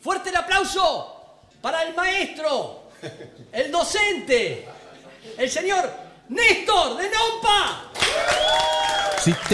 Fuerte el aplauso para el maestro, el docente, el señor Néstor de Nompa.